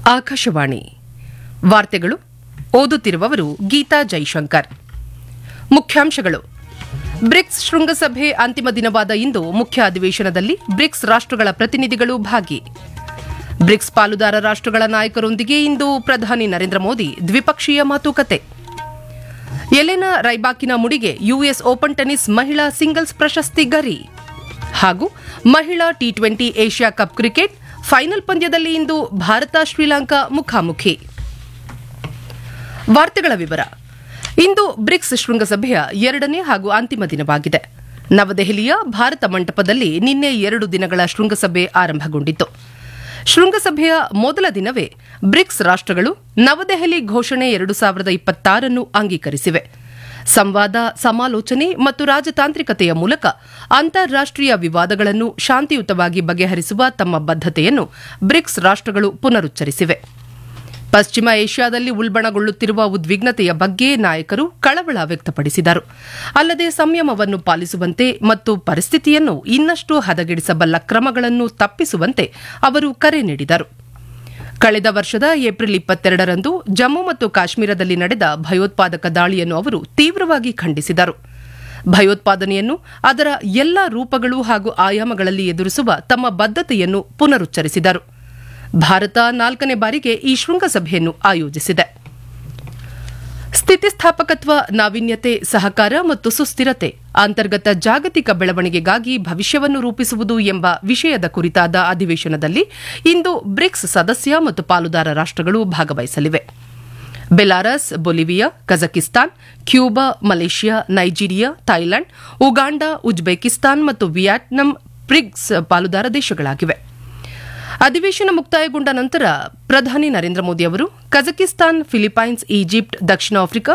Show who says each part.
Speaker 1: ಆಕಾಶವಾಣಿ ವಾರ್ತೆಗಳು ಓದುತ್ತಿರುವವರು ಗೀತಾ ಜೈಶಂಕರ್. ಮುಖ್ಯಾಂಶಗಳು: ಬ್ರಿಕ್ಸ್ ಶೃಂಗಸಭೆ ಅಂತಿಮ ದಿನವಾದ ಇಂದು ಮುಖ್ಯ ಅಧಿವೇಶನದಲ್ಲಿ ಬ್ರಿಕ್ಸ್ ರಾಷ್ಟ್ರಗಳ ಪ್ರತಿನಿಧಿಗಳು ಭಾಗಿ. ಬ್ರಿಕ್ಸ್ ಪಾಲುದಾರ ರಾಷ್ಟ್ರಗಳ ನಾಯಕರೊಂದಿಗೆ ಇಂದು ಪ್ರಧಾನಿ ನರೇಂದ್ರ ಮೋದಿ ದ್ವಿಪಕ್ಷೀಯ ಮಾತುಕತೆ. ಎಲೆನಾ ರೈಬಾಕಿನ ಮುಡಿಗೆ ಯುಎಸ್ ಓಪನ್ ಟೆನಿಸ್ ಮಹಿಳಾ ಸಿಂಗಲ್ಸ್ ಪ್ರಶಸ್ತಿ ಗರಿ. ಹಾಗೂ ಮಹಿಳಾ T20 Asia cup cricket final ಪಂದ್ಯದಲ್ಲಿ ಇಂದು ಭಾರತ ಶ್ರೀಲಂಕಾ ಮುಖಾಮುಖಿ. ವಾರ್ತೆಗಳ ವಿವರ. ಇಂದು ಬ್ರಿಕ್ಸ್ ಶೃಂಗಸಭೆಯ 2ನೇ ಹಾಗೂ ಅಂತಿಮ ದಿನವಾಗಿದೆ. ನವದೆಹಲಿಯ ಭಾರತ ಮಂಟಪದಲ್ಲಿ ನಿನ್ನೆ 2 ದಿನಗಳ ಶೃಂಗಸಭೆ ಆರಂಭಗೊಂಡಿತು. ಶೃಂಗಸಭೆಯ ಮೊದಲ ದಿನವೇ ಬ್ರಿಕ್ಸ್ ರಾಷ್ಟ್ರಗಳು ನವದೆಹಲಿ ಘೋಷಣೆ 2026 ಅಂಗೀಕರಿಸಿವೆ. ಸಂವಾದ, ಸಮಾಲೋಚನೆ ಮತ್ತು ರಾಜತಾಂತ್ರಿಕತೆಯ ಮೂಲಕ ಅಂತಾರಾಷ್ಟೀಯ ವಿವಾದಗಳನ್ನು ಶಾಂತಿಯುತವಾಗಿ ಬಗೆಹರಿಸುವ ತಮ್ಮ ಬದ್ಧತೆಯನ್ನು ಬ್ರಿಕ್ಸ್ ರಾಷ್ಟ್ರಗಳು ಪುನರುಚ್ಚರಿಸಿವೆ. ಪಶ್ಚಿಮ ಏಷ್ಯಾದಲ್ಲಿ ಉಲ್ಬಣಗೊಳ್ಳುತ್ತಿರುವ ಉದ್ವಿಗ್ನತೆಯ ಬಗ್ಗೆ ನಾಯಕರು ಕಳವಳ ವ್ಯಕ್ತಪಡಿಸಿದರು. ಅಲ್ಲದೆ ಸಂಯಮವನ್ನು ಪಾಲಿಸುವಂತೆ ಮತ್ತು ಪರಿಸ್ಥಿತಿಯನ್ನು ಇನ್ನಷ್ಟು ಹದಗೆಡಿಸಬಲ್ಲ ಕ್ರಮಗಳನ್ನು ತಪ್ಪಿಸುವಂತೆ ಅವರು ಕರೆ ನೀಡಿದರು. ಕಳೆದ ವರ್ಷದ ಏಪ್ರಿಲ್ 22ರಂದು ಜಮ್ಮು ಮತ್ತು ಕಾಶ್ಮೀರದಲ್ಲಿ ನಡೆದ ಭಯೋತ್ಪಾದಕ ದಾಳಿಯನ್ನು ಅವರು ತೀವ್ರವಾಗಿ ಖಂಡಿಸಿದರು. ಭಯೋತ್ಪಾದನೆಯನ್ನು ಅದರ ಎಲ್ಲಾ ರೂಪಗಳು ಹಾಗೂ ಆಯಾಮಗಳಲ್ಲಿ ಎದುರಿಸುವ ತಮ್ಮ ಬದ್ಧತೆಯನ್ನು ಪುನರುಚ್ಚರಿಸಿದರು. ಭಾರತ 4ನೇ ಬಾರಿಗೆ ಈ ಶೃಂಗಸಭೆಯನ್ನು ಆಯೋಜಿಸಿದೆ. ಸ್ಥಿತಿಸ್ಥಾಪಕತ್ವ, ನಾವೀನ್ಯತೆ, ಸಹಕಾರ ಮತ್ತು ಸುಸ್ಥಿರತೆ, ಅಂತರ್ಗತ ಜಾಗತಿಕ ಬೆಳವಣಿಗೆಗಾಗಿ ಭವಿಷ್ಯವನ್ನು ರೂಪಿಸುವುದು ಎಂಬ ವಿಷಯದ ಕುರಿತಾದ ಅಧಿವೇಶನದಲ್ಲಿ ಇಂದು ಬ್ರಿಕ್ಸ್ ಸದಸ್ಯ ಮತ್ತು ಪಾಲುದಾರ ರಾಷ್ಟ್ರಗಳು ಭಾಗವಹಿಸಲಿವೆ. Belarus, Bolivia, Kazakhstan, Cuba, Malaysia, Nigeria, Thailand, Uganda, Uzbekistan ಮತ್ತು ವಿಯೆಟ್ನಾಂ ಬ್ರಿಕ್ಸ್ ಪಾಲುದಾರ ದೇಶಗಳಾಗಿವೆ. ಅಧಿವೇಶನ ಮುಕ್ತಾಯಗೊಂಡ ನಂತರ ಪ್ರಧಾನಿ ನರೇಂದ್ರ ಮೋದಿ ಅವರು ಕಜಕಿಸ್ತಾನ್, ಫಿಲಿಪೈನ್ಸ್, ಈಜಿಪ್ಟ್, ದಕ್ಷಿಣ ಆಫ್ರಿಕಾ